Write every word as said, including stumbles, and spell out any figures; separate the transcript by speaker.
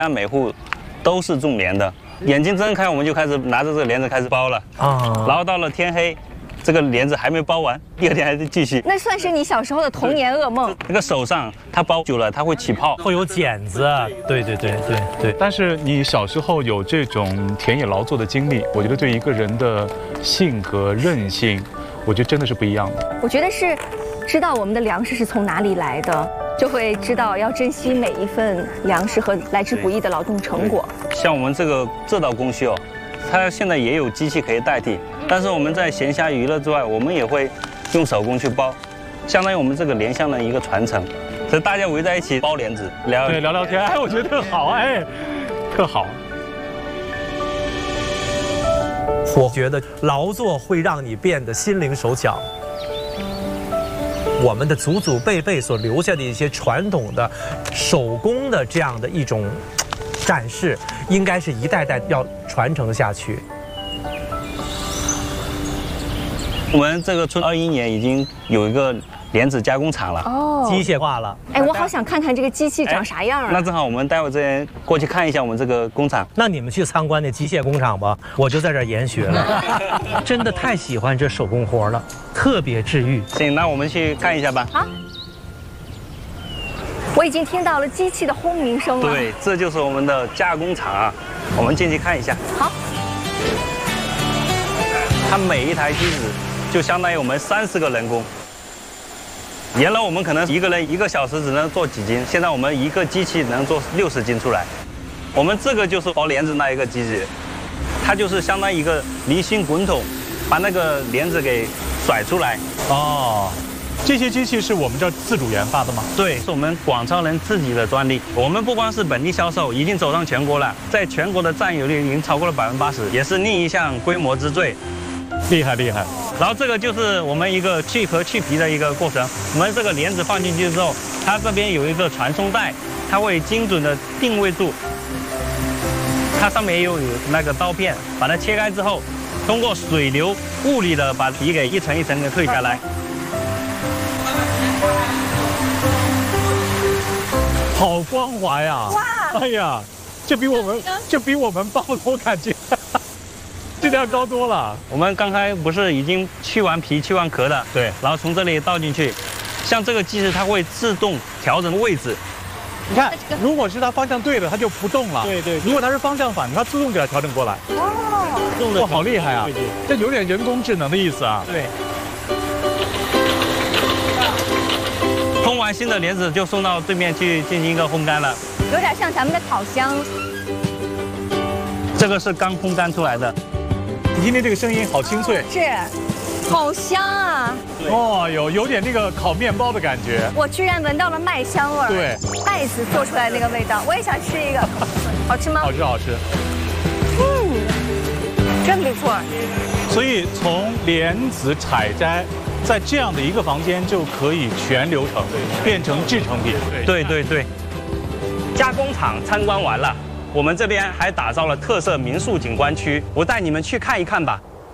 Speaker 1: 那每户都是种莲的，眼睛睁开我们就开始拿着这个莲子开始包了啊，然后到了天黑。 这个莲子还没包完，第二天还得继续。
Speaker 2: 那算是你小时候的童年噩梦。
Speaker 1: 这个手上它包久了，它会起泡，
Speaker 3: 会有茧子。对对对对对。
Speaker 4: 但是你小时候有这种田野劳作的经历，我觉得对一个人的性格韧性，我觉得真的是不一样的。
Speaker 2: 我觉得是知道我们的粮食是从哪里来的，就会知道要珍惜每一份粮食和来之不易的劳动成果。
Speaker 1: 像我们这个这道工序哦。 它现在也有机器可以代替，但是我们在闲暇娱乐之外，我们也会用手工去包，相当于我们这个莲香的一个传承。所以大家围在一起包莲子，聊
Speaker 4: 对聊聊天，哎，我觉得特好，哎，特好。
Speaker 3: 我觉得劳作会让你变得心灵手巧。我们的祖祖辈辈所留下的一些传统的手工的这样的一种。 展示应该是一代代要传承下去。
Speaker 1: 我们这个村二一年已经有一个莲子加工厂了，
Speaker 2: 哦，
Speaker 3: 机械化了。
Speaker 2: 哎，我好想看看这个机器长啥样啊！
Speaker 1: 那正好，我们待会这边过去看一下我们这个工厂。
Speaker 3: 那你们去参观那机械工厂吧，我就在这儿研学了。真的太喜欢这手工活了，特别治愈。
Speaker 1: 行，那我们去看一下吧。
Speaker 2: 好。 我已经听到了机器的轰鸣声了。
Speaker 1: 对，这就是我们的加工厂啊，我们进去看一下。
Speaker 2: 好。
Speaker 1: 它每一台机子就相当于我们三十个人工。原来我们可能一个人一个小时只能做几斤，现在我们一个机器能做六十斤出来。我们这个就是包莲子那一个机器，它就是相当于一个离心滚筒，把那个莲子给甩出来。
Speaker 4: 哦。 这些机器是我们这儿自主研发的吗？
Speaker 1: 对，是我们广超人自己的专利。我们不光是本地销售，已经走上全国了，在全国的占有率已经超过了百分之八十，也是另一项规模之最。
Speaker 4: 厉害厉害。
Speaker 1: 然后这个就是我们一个去壳去皮的一个过程。我们这个莲子放进去之后，它这边有一个传送带，它会精准的定位住。它上面也有那个刀片，把它切开之后，通过水流物理的把皮给一层一层的退下来。
Speaker 4: 好光滑呀！
Speaker 2: 哇！
Speaker 4: 哎呀，这比我们这比我们包的我感觉，这要高多了。
Speaker 1: 我们刚才不是已经去完皮、去完壳了？
Speaker 4: 对。然
Speaker 1: 后从这里倒进去，像这个机器它会自动调整位置。
Speaker 4: 你看，如果是它方向对的，它就不动了。
Speaker 1: 对对。
Speaker 4: 如果它是方向反，它自动给它调整过来。
Speaker 2: 哦。
Speaker 1: 动的
Speaker 4: 哇，好厉害啊！这有点人工智能的意思啊。
Speaker 1: 对。 烘完新的莲子就送到对面去进行一个烘干了，
Speaker 2: 有点像咱们的烤箱。
Speaker 1: 这个是刚烘干出来的。
Speaker 4: 你听听这个声音，好清脆。
Speaker 2: 是，好香啊！
Speaker 4: 哦，有有点那个烤面包的感觉。
Speaker 2: 我居然闻到了麦香味儿。
Speaker 4: 对，
Speaker 2: 麦子做出来那个味道，我也想吃一个，好吃吗？
Speaker 4: 好吃好吃。
Speaker 2: 嗯，真不错。
Speaker 4: 所以从莲子采摘。 在这样的一个房间就可以全流程变成制成品。
Speaker 1: 对对对。加工厂参观完了，我们这边还打造了特色民宿景观区，我带你们去看一看吧。